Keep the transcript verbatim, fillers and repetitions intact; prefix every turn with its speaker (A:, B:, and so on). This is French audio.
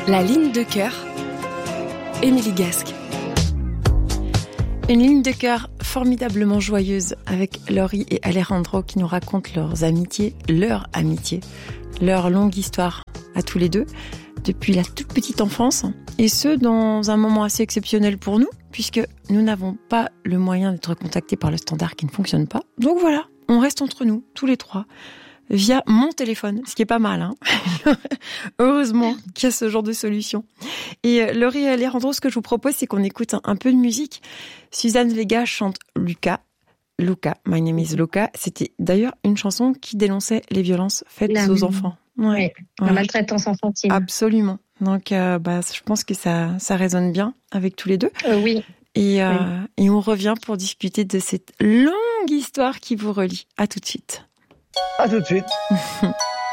A: La ligne de cœur, Émilie Gasque. Une ligne de cœur formidablement joyeuse avec Laurie et Alejandro qui nous racontent leurs amitiés, leur amitié, leur longue histoire à tous les deux, depuis la toute petite enfance, et ce, dans un moment assez exceptionnel pour nous, puisque nous n'avons pas le moyen d'être contactés par le standard qui ne fonctionne pas. Donc voilà, on reste entre nous, tous les trois, via mon téléphone, ce qui est pas mal, hein. Heureusement qu'il y a ce genre de solution. Et euh, Laurie et Alejandro, ce que je vous propose, c'est qu'on écoute un, un peu de musique. Suzanne Vega chante Luca. Luca, My Name is Luca. C'était d'ailleurs une chanson qui dénonçait les violences faites
B: la,
A: aux enfants.
B: Ouais, oui, la
A: ouais.
B: maltraitance infantile.
A: Absolument. Donc, euh, bah, je pense que ça, ça résonne bien avec tous les deux.
B: Euh, oui.
A: Et, euh,
B: oui.
A: et on revient pour discuter de cette longue histoire qui vous relie. À tout de suite.
C: À tout de suite.